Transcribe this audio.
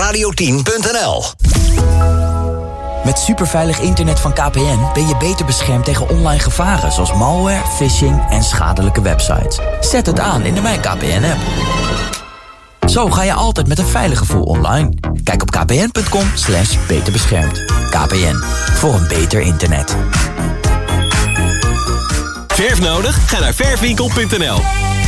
radio10.nl. Met superveilig internet van KPN ben je beter beschermd tegen online gevaren zoals malware, phishing en schadelijke websites. Zet het aan in de Mijn KPN-app. Zo ga je altijd met een veilig gevoel online. Kijk op kpn.com/beterbeschermd. KPN, voor een beter internet. Verf nodig? Ga naar verfwinkel.nl.